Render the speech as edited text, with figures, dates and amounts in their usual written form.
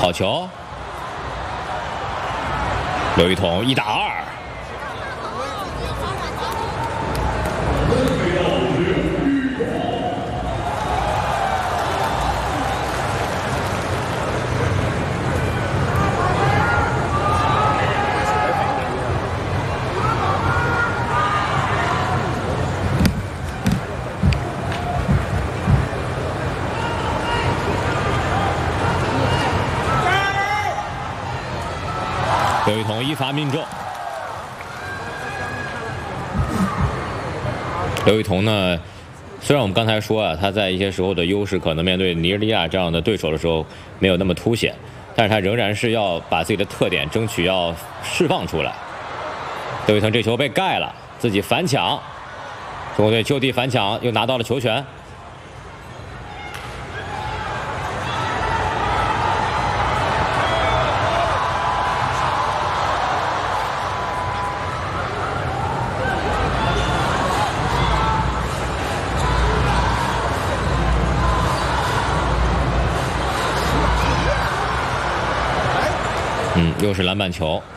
好球，刘一彤1打2。刘一彤一发命中。刘一彤呢，虽然我们刚才说啊，他在一些时候的优势可能面对尼日利亚这样的对手的时候没有那么凸显，但是他仍然是要把自己的特点争取要释放出来。刘一彤这球被盖了，自己反抢，中国队就地反抢，又拿到了球权。又是篮板球。